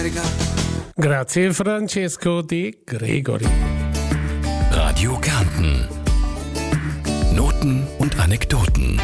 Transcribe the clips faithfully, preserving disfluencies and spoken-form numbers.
America. Grazie Francesco De Gregori. Radio Kärnten. Noten und Anekdoten.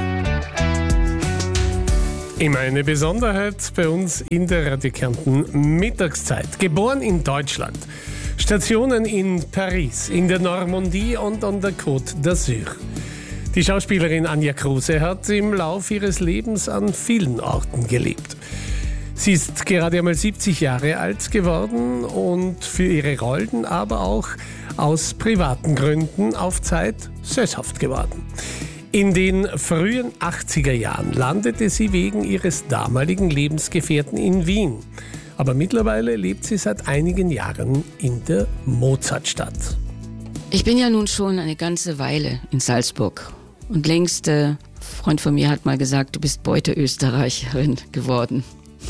Immer eine Besonderheit bei uns in der Radio Kärnten Mittagszeit. Geboren in Deutschland. Stationen in Paris, in der Normandie und an der Côte d'Azur. Die Schauspielerin Anja Kruse hat im Lauf ihres Lebens an vielen Orten gelebt. Sie ist gerade einmal siebzig Jahre alt geworden und für ihre Rollen, aber auch aus privaten Gründen auf Zeit sesshaft geworden. In den frühen achtziger Jahren landete sie wegen ihres damaligen Lebensgefährten in Wien. Aber mittlerweile lebt sie seit einigen Jahren in der Mozartstadt. Ich bin ja nun schon eine ganze Weile in Salzburg. Und längst, äh, ein Freund von mir hat mal gesagt, du bist Beuteösterreicherin geworden.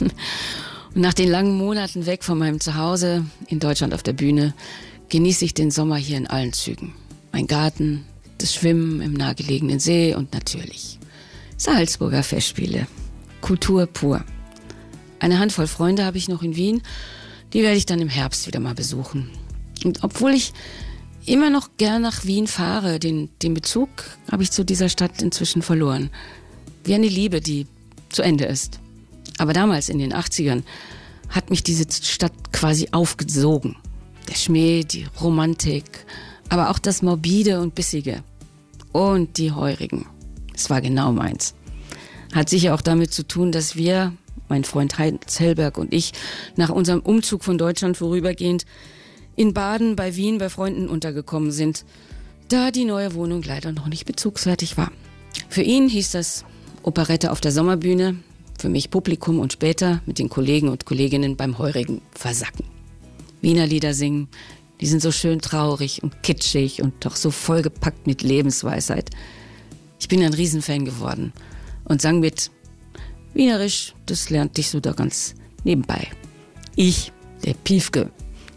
Und nach den langen Monaten weg von meinem Zuhause in Deutschland auf der Bühne genieße ich den Sommer hier in allen Zügen. Mein Garten, das Schwimmen im nahegelegenen See und natürlich Salzburger Festspiele. Kultur pur. Eine Handvoll Freunde habe ich noch in Wien, die werde ich dann im Herbst wieder mal besuchen. Und obwohl ich immer noch gern nach Wien fahre, den, den Bezug habe ich zu dieser Stadt inzwischen verloren. Wie eine Liebe, die zu Ende ist. Aber damals in den achtzigern hat mich diese Stadt quasi aufgesogen. Der Schmäh, die Romantik, aber auch das Morbide und Bissige. Und die Heurigen. Es war genau meins. Hat sicher auch damit zu tun, dass wir, mein Freund Heinz Hellberg und ich, nach unserem Umzug von Deutschland vorübergehend in Baden bei Wien bei Freunden untergekommen sind, da die neue Wohnung leider noch nicht bezugsfertig war. Für ihn hieß das Operette auf der Sommerbühne, für mich Publikum und später mit den Kollegen und Kolleginnen beim Heurigen versacken. Wiener Lieder singen, die sind so schön traurig und kitschig und doch so vollgepackt mit Lebensweisheit. Ich bin ein Riesenfan geworden und sang mit. Wienerisch, das lernte ich so da ganz nebenbei. Ich, der Piefke.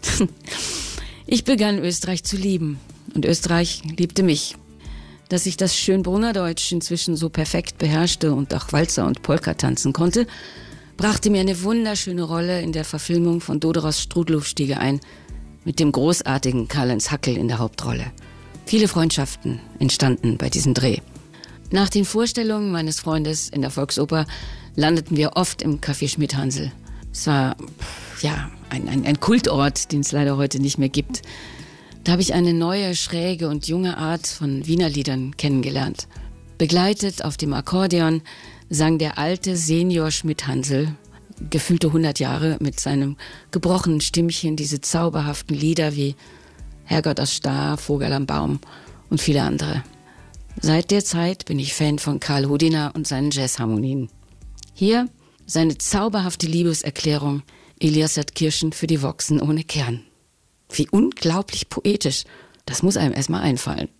Ich begann Österreich zu lieben und Österreich liebte mich. Dass ich das Schönbrunner Deutsch inzwischen so perfekt beherrschte und auch Walzer und Polka tanzen konnte, brachte mir eine wunderschöne Rolle in der Verfilmung von Doderos Strudelhufstiege ein, mit dem großartigen Karl-Heinz Hackel in der Hauptrolle. Viele Freundschaften entstanden bei diesem Dreh. Nach den Vorstellungen meines Freundes in der Volksoper landeten wir oft im Café Schmidt-Hansel. Es war, ja, ein, ein, ein Kultort, den es leider heute nicht mehr gibt. Da habe ich eine neue, schräge und junge Art von Wiener Liedern kennengelernt. Begleitet auf dem Akkordeon sang der alte Senior Schmidt-Hansel, gefühlte hundert Jahre, mit seinem gebrochenen Stimmchen diese zauberhaften Lieder wie Herrgott aus Star, Vogel am Baum und viele andere. Seit der Zeit bin ich Fan von Karl Hudiner und seinen Jazzharmonien. Hier seine zauberhafte Liebeserklärung Elias hat Kirschen für die Wochsen ohne Kern. Wie unglaublich poetisch. Das muss einem erstmal einfallen.